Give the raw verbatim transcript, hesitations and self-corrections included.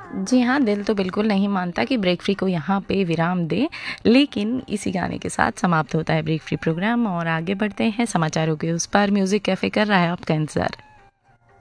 जी हाँ, दिल तो बिल्कुल नहीं मानता कि ब्रेक फ्री को यहाँ पे विराम दें, लेकिन इसी गाने के साथ समाप्त होता है ब्रेक फ्री प्रोग्राम और आगे बढ़ते हैं समाचारों के उस पार। म्यूज़िक कैफ़े कर रहा है आपका इंतज़ार।